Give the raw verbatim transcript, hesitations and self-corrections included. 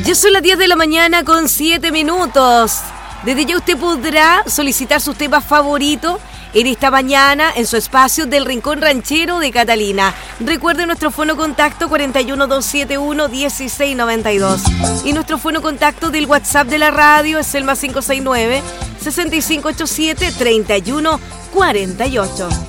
Ya son las diez de la mañana con siete minutos. Desde ya usted podrá solicitar sus temas favoritos en esta mañana en su espacio del Rincón Ranchero de Catalina. Recuerde nuestro fono contacto cuatro uno dos siete uno uno seis nueve dos y nuestro fono contacto del WhatsApp de la radio es el más cinco seis nueve, seis cinco ocho siete, tres uno cuatro ocho.